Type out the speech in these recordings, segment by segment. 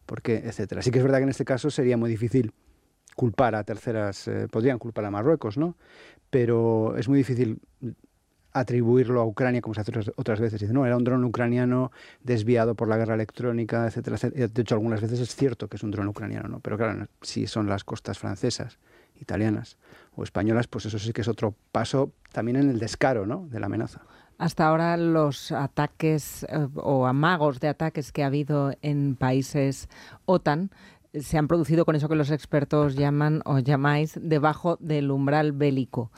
por qué, etcétera. Sí que es verdad que en este caso sería muy difícil culpar a terceras, podrían culpar a Marruecos, ¿no? Pero es muy difícil atribuirlo a Ucrania como se hace otras veces. Dice, no, era un dron ucraniano desviado por la guerra electrónica, etcétera, etcétera. De hecho, algunas veces es cierto que es un dron ucraniano, ¿no? Pero claro, si son las costas francesas, italianas o españolas, pues eso sí que es otro paso también en el descaro, ¿no?, de la amenaza. Hasta ahora los ataques o amagos de ataques que ha habido en países OTAN se han producido con eso que los expertos llaman o llamáis debajo del umbral bélico.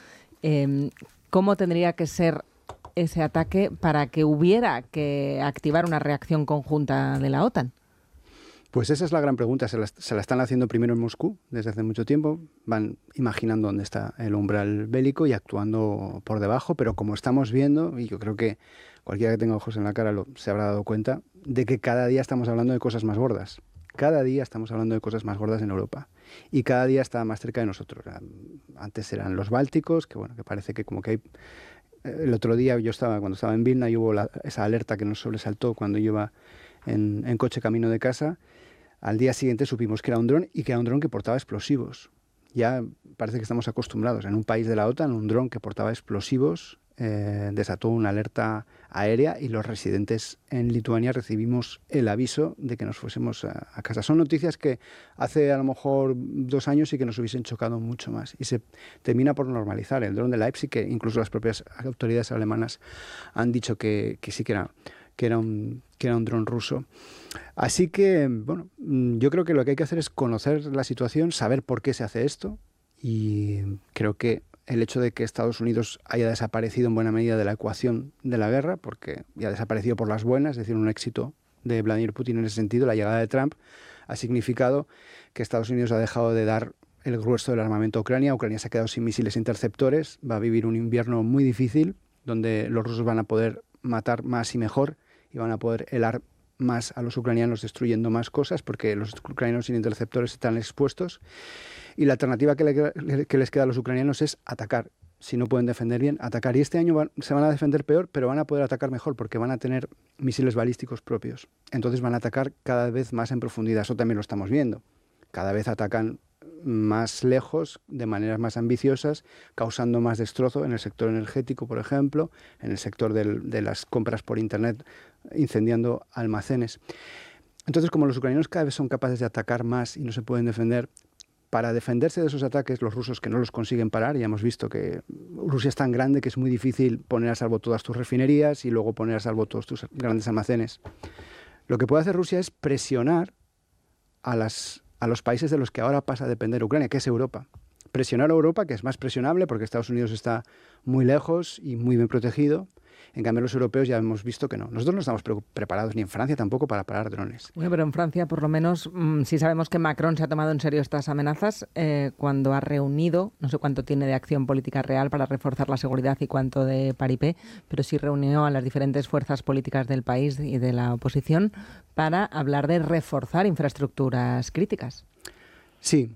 ¿Cómo tendría que ser ese ataque para que hubiera que activar una reacción conjunta de la OTAN? Pues esa es la gran pregunta. Se la están haciendo primero en Moscú desde hace mucho tiempo. Van imaginando dónde está el umbral bélico y actuando por debajo. Pero como estamos viendo, y yo creo que cualquiera que tenga ojos en la cara se habrá dado cuenta, de que cada día estamos hablando de cosas más gordas. Cada día estamos hablando de cosas más gordas en Europa. Y cada día está más cerca de nosotros. Antes eran los bálticos, que bueno, que parece que como que hay... El otro día cuando estaba en Vilna, y hubo esa alerta que nos sobresaltó cuando yo iba en coche camino de casa. Al día siguiente supimos que era un dron y que era un dron que portaba explosivos. Ya parece que estamos acostumbrados. En un país de la OTAN, un dron que portaba explosivos desató una alerta aérea y los residentes en Lituania recibimos el aviso de que nos fuésemos a casa. Son noticias que hace a lo mejor 2 años sí que nos hubiesen chocado mucho más. Y se termina por normalizar. El dron de Leipzig, que incluso las propias autoridades alemanas han dicho que sí que era un dron ruso. Así que, bueno, yo creo que lo que hay que hacer es conocer la situación, saber por qué se hace esto, y creo que el hecho de que Estados Unidos haya desaparecido en buena medida de la ecuación de la guerra, porque ya ha desaparecido por las buenas, es decir, un éxito de Vladimir Putin en ese sentido, la llegada de Trump ha significado que Estados Unidos ha dejado de dar el grueso del armamento a Ucrania. Ucrania se ha quedado sin misiles interceptores, va a vivir un invierno muy difícil, donde los rusos van a poder matar más y mejor, y van a poder helar más a los ucranianos destruyendo más cosas, porque los ucranianos sin interceptores están expuestos. Y la alternativa que les queda a los ucranianos es atacar. Si no pueden defender bien, atacar. Y este año se van a defender peor, pero van a poder atacar mejor, porque van a tener misiles balísticos propios. Entonces van a atacar cada vez más en profundidad. Eso también lo estamos viendo. Cada vez atacan más lejos, de maneras más ambiciosas, causando más destrozo en el sector energético, por ejemplo, en el sector de las compras por Internet, incendiando almacenes. Entonces, como los ucranianos cada vez son capaces de atacar más y no se pueden defender, para defenderse de esos ataques, los rusos, que no los consiguen parar, ya hemos visto que Rusia es tan grande que es muy difícil poner a salvo todas tus refinerías y luego poner a salvo todos tus grandes almacenes. Lo que puede hacer Rusia es presionar a los países de los que ahora pasa a depender Ucrania, que es Europa. Presionar a Europa, que es más presionable porque Estados Unidos está muy lejos y muy bien protegido. En cambio, los europeos ya hemos visto que no. Nosotros no estamos preparados, ni en Francia tampoco, para parar drones. Bueno, pero en Francia, por lo menos, sí sabemos que Macron se ha tomado en serio estas amenazas cuando ha reunido, no sé cuánto tiene de acción política real para reforzar la seguridad y cuánto de paripé, pero sí reunió a las diferentes fuerzas políticas del país y de la oposición para hablar de reforzar infraestructuras críticas. Sí.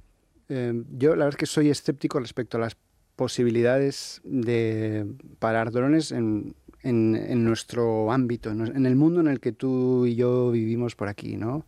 Yo la verdad es que soy escéptico respecto a las posibilidades de parar drones en nuestro ámbito, en el mundo en el que tú y yo vivimos por aquí, ¿no?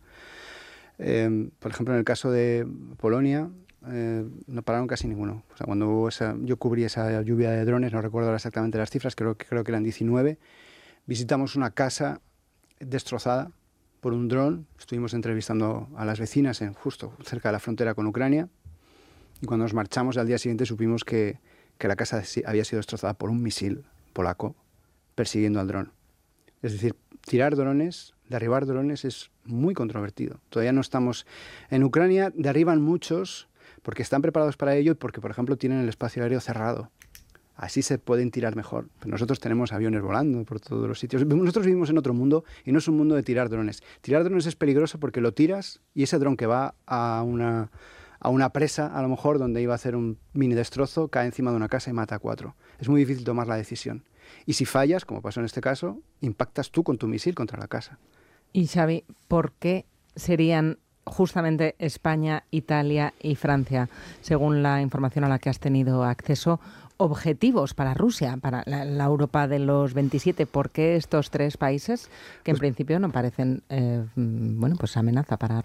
Por ejemplo, en el caso de Polonia, no pararon casi ninguno. O sea, cuando yo cubrí esa lluvia de drones, no recuerdo ahora exactamente las cifras, creo que eran 19, visitamos una casa destrozada por un dron, estuvimos entrevistando a las vecinas justo cerca de la frontera con Ucrania, y cuando nos marchamos al día siguiente supimos que la casa había sido destrozada por un misil polaco persiguiendo al dron. Es decir, tirar drones, derribar drones es muy controvertido. Todavía no estamos... En Ucrania derriban muchos porque están preparados para ello y porque, por ejemplo, tienen el espacio aéreo cerrado. Así se pueden tirar mejor. Pero nosotros tenemos aviones volando por todos los sitios. Nosotros vivimos en otro mundo y no es un mundo de tirar drones. Tirar drones es peligroso porque lo tiras y ese dron que va a una presa, a lo mejor, donde iba a hacer un mini destrozo, cae encima de una casa y mata a 4. Es muy difícil tomar la decisión. Y si fallas, como pasó en este caso, impactas tú con tu misil contra la casa. Y Xavi, ¿por qué serían justamente España, Italia y Francia, según la información a la que has tenido acceso, objetivos para Rusia, para la Europa de los 27? ¿Por qué estos 3 países que en principio no parecen pues amenaza para